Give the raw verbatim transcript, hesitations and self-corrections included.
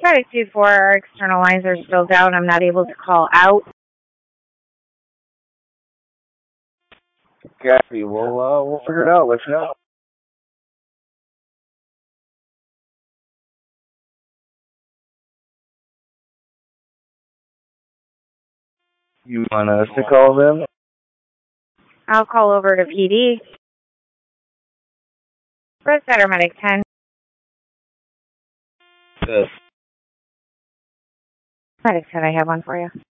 Medic two four, our external lines are still down. I'm not able to call out. Copy. We'll, uh, we'll figure it out. Let you know. You want us to call them? I'll call over to P D. Red Center Medic ten. Yes. Medic ten, I have one for you.